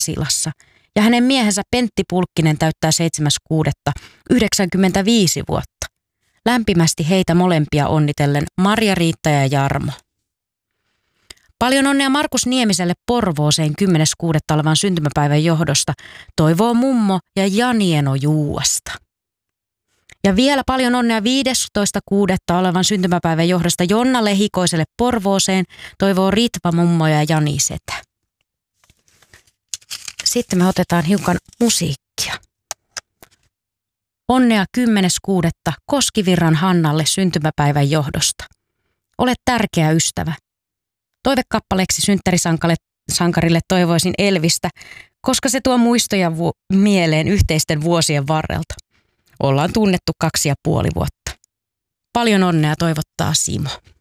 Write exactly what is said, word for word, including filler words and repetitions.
Pasilassa. Ja hänen miehensä Pentti Pulkkinen täyttää seitsemäs kuudetta yhdeksänkymmentäviisi vuotta. Lämpimästi heitä molempia onnitellen Marja-Riitta ja Jarmo. Paljon onnea Markus Niemiselle Porvooseen kymmenes kuudetta olevan syntymäpäivän johdosta, toivoo mummo ja Janieno Juuasta. Ja vielä paljon onnea viidestoista kuudetta olevan syntymäpäivän johdosta Jonna Lehikoiselle Porvooseen, toivoo Ritva mummo ja Jani setä. Sitten me otetaan hiukan musiikkia. Onnea kymmenes kuudetta Koskivirran Hannalle syntymäpäivän johdosta. Olet tärkeä ystävä. Toivekappaleeksi synttärisankarille toivoisin Elvistä, koska se tuo muistoja vu- mieleen yhteisten vuosien varrelta. Ollaan tunnettu kaksi ja puoli vuotta. Paljon onnea toivottaa Simo.